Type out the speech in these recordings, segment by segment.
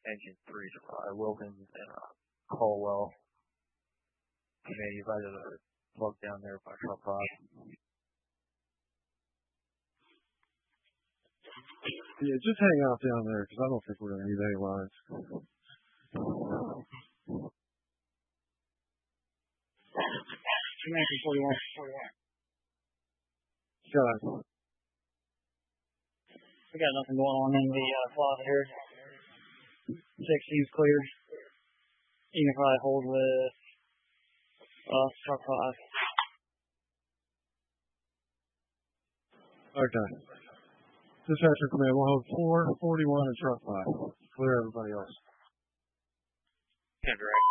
engine 3 to fly. Wilkins and Caldwell. You guys are plugged down there by truck 5. Yeah, just hang out down there because I don't think we're going to need any lines. American 41. Go ahead. We got nothing going on in the closet here. 60's cleared. You can probably hold with truck 5. Okay. Dispatcher command, we'll hold 441 and truck 5. Clear everybody else. Yeah, direct.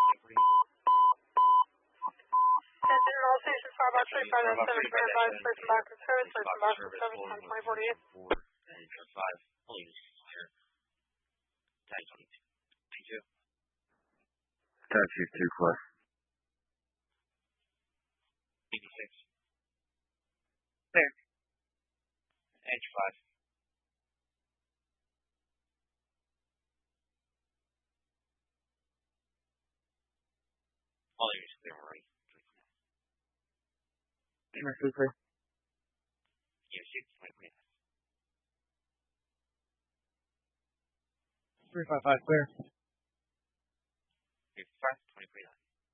Attention all stations, 5 by 3, 5 by 7, advise, station back to service, station back to service, 2048. 4 and truck 5. Holding here. Tag 22. Taxi 2 clear. 86. There. Edge 5. All areas clear already. Commercial clear. Yes, 2049. 355 clear. 355, 2049.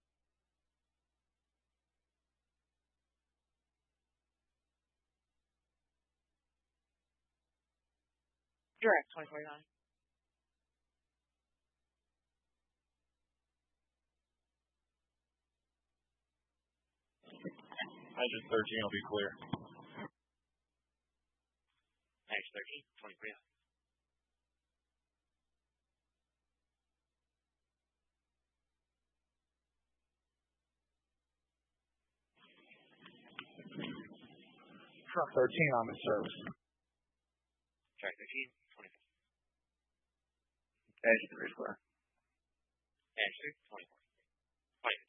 Direct 2049. Engine 13 will be clear. Edge 13, 2049. Truck 13 on the service. Track 13, 20. Edge 3 clear. Edge 3, 24. 2050.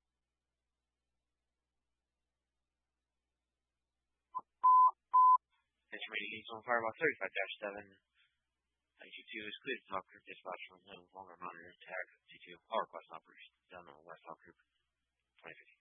Estimated needs on fire about 35-7. 92 is clear to talk group dispatch from no longer monitor tag C2. All request operation done on West Hawk Group 2050.